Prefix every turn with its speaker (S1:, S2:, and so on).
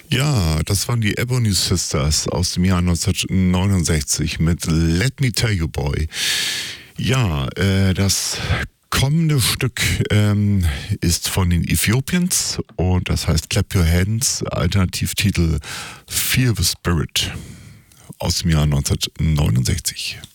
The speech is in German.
S1: Ja, das waren die Ebony Sisters aus dem Jahr 1969 mit Let Me Tell You Boy. Ja, das kommende Stück ist von den Ethiopians und das heißt Clap Your Hands, Alternativtitel Fear the Spirit aus dem Jahr 1969.